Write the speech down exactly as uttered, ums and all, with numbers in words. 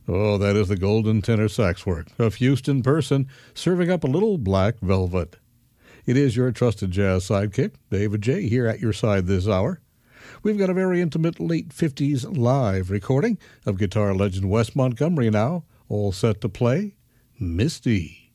Oh, that is the golden tenor sax work of Houston Person, serving up a little black velvet. It is your trusted jazz sidekick, David J., here at your side this hour. We've got a very intimate late fifties live recording of guitar legend Wes Montgomery now, all set to play Misty.